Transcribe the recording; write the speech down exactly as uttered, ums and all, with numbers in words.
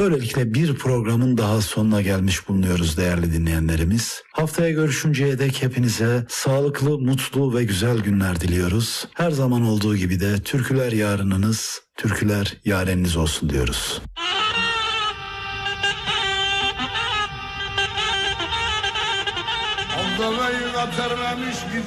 Böylelikle bir programın daha sonuna gelmiş bulunuyoruz değerli dinleyenlerimiz. Haftaya görüşünceye dek hepinize sağlıklı, mutlu ve güzel günler diliyoruz. Her zaman olduğu gibi de türküler yarınınız, türküler yareniniz olsun diyoruz. Abdalayı atarlamış